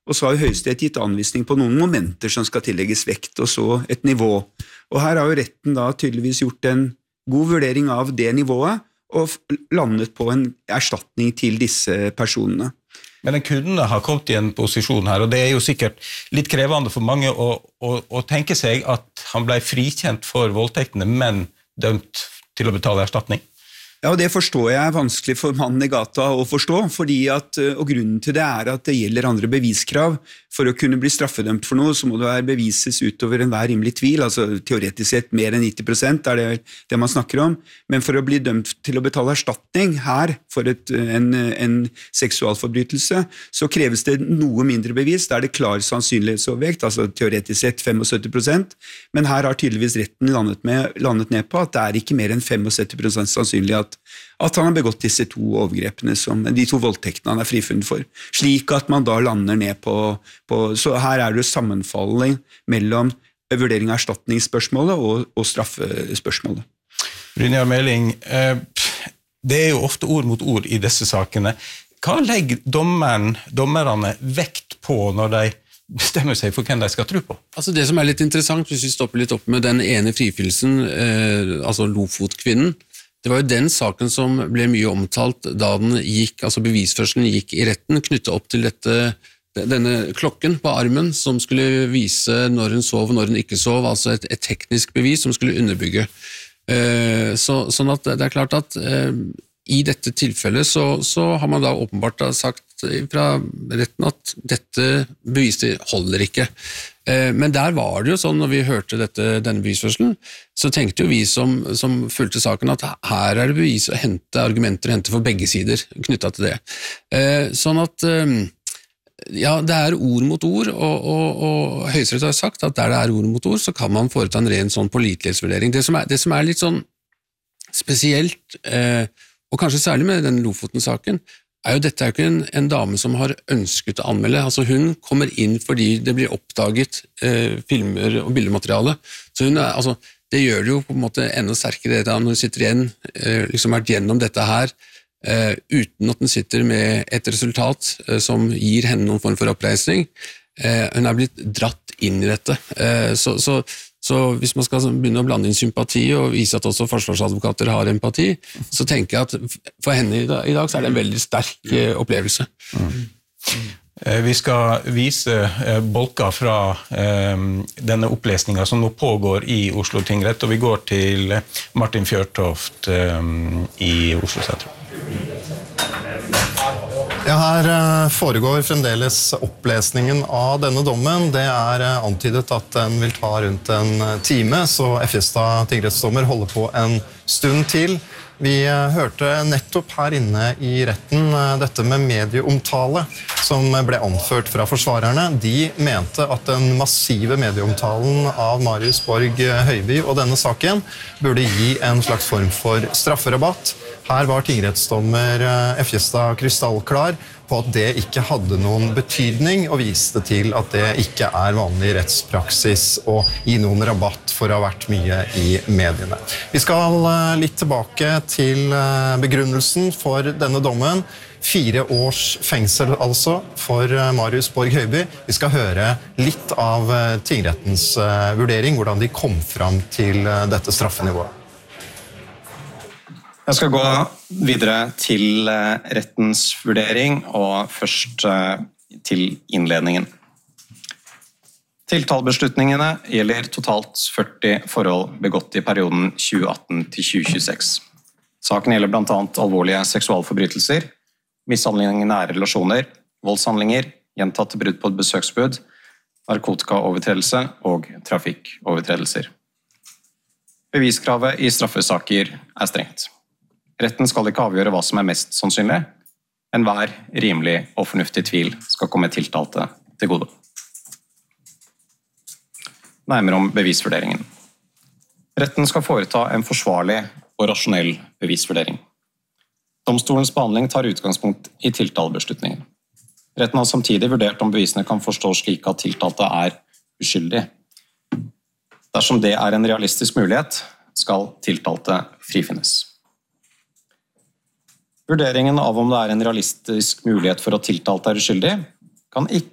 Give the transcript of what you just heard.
og så har jo Høyesterett gitt anvisning på noen momenter som skal tillegges vekt, og så et nivå. Og her har jo retten da tydeligvis gjort en god vurdering av det nivået, og landet på en erstatning til disse personene. Men den kunne ha kommet i en posisjon her, og det jo sikkert litt krevende for mange å tenke seg at han ble frikjent for voldtektene, men dømt til å betale erstatning. Ja, og det forstår jeg vanskelig for mannen i gata å forstå, og grunnen til det at det gjelder andre beviskrav. For å kunne bli straffedømt for noe, så må det bevises utover enhver rimelig tvil, altså teoretisk sett mer enn 90% det man snakker om, men for å bli dømt til å betale erstatning her for en seksualforbrytelse, så kreves det noe mindre bevis, det klar sannsynlighetsovervekt, altså teoretisk sett 75%, men her har tydeligvis retten landet ned på at det ikke mer enn 75% sannsynlig at han har begått disse to overgrepene, de to voldtektene han frifunnet for, slik at man da lander ned på så her det sammenfalling mellom vurdering av erstatningsspørsmålet og straffespørsmålet. Brynjar Meling, det jo ofte ord mot ord i disse sakene. Hva legger dommerne vekt på når de bestemmer seg for hvem de skal tro på? Altså det som litt interessant, hvis vi stopper litt opp med den ene frifinnelsen, altså Lofotkvinnen, det var jo den saken som ble mye omtalt da bevisførselen gikk i retten, knyttet opp til denne klokken på armen som skulle vise når hun sov og når hun ikke sov, altså et teknisk bevis som skulle underbygge. Sånn at det klart at i dette tilfellet så har man da åpenbart sagt fra retten at dette beviset holder ikke. Men der var det jo sånn, når vi hørte denne bevisførselen, så tenkte jo vi som fulgte saken at her det bevis å hente argumenter å hente for begge sider knyttet til det. Sånn at ja, det ord mot ord, og Høyesterett har sagt at der det ord mot ord, så kan man foreta en ren sånn pålitelighetsvurdering. Det som litt sånn spesielt, og kanskje særlig med den Lofoten-saken, jo dette ikke en dame som har ønsket å anmelde. Altså hun kommer inn fordi det blir oppdaget filmer og bildemateriale. Så hun det gjør det jo på en måte enda sterkere da når hun sitter igjen, liksom vært gjennom dette her, uten at den sitter med et resultat som gir henne noen form for oppreisning. Hun blitt dratt inn i dette. Så hvis man skal begynne å blande inn sympati og vise at også forsvarsadvokater har empati, så tenker jeg at for henne i dag så det en veldig sterk opplevelse. Vi skal vise bolker fra denne opplesningen som nå pågår i Oslo tingrett, og vi går til Martin Fjørtoft i Oslo sentrum. Ja, her foregår fremdeles opplesningen av denne dommen. Det antydet at den vil ta rundt en time, så Fjestad tingrettsdommer holder på en stund til. Vi hørte nettopp her inne i retten dette med medieomtale som ble anført fra forsvarerne. De mente at den massive medieomtalen av Marius Borg Høiby og denne saken burde gi en slags form for strafferabatt. Her var tingrettsdommer Fjestad krystallklar på at det ikke hadde noen betydning, og viste til at det ikke vanlig rettspraksis å gi noen rabatt for å ha vært mye i mediene. Vi skal litt tilbake til begrunnelsen for denne dommen. 4 års fengsel altså for Marius Borg Høiby. Vi skal høre litt av tingrettens vurdering, hvordan de kom fram til dette straffenivået. Jeg skal gå videre til rettens vurdering, og først til innledningen. Tiltalebeslutningene gjelder totalt 40 forhold begått i perioden 2018 til 2026. Saken gjelder blant annet alvorlige seksualforbrytelser, mishandling i nære relasjoner, voldshandlinger, gjentatte brudd på et besøksbud, narkotikaovertredelse og trafikkovertredelser. Beviskravet i straffesaker strengt. Retten skal ikke avgjøre hva som mest sannsynlig. Enhver rimelig og fornuftig tvil skal komme tiltalte til gode. Nærmere om bevisvurderingen. Retten skal foreta en forsvarlig og rasjonell bevisvurdering. Domstolens behandling tar utgangspunkt i tiltalebeslutningen. Retten har samtidig vurdert om bevisene kan forstås slik at tiltalte uskyldig. Dersom det en realistisk mulighet, skal tiltalte frifinnes. Vurderingen av om det en realistisk mulighet for at tiltalte uskyldig, kan ikke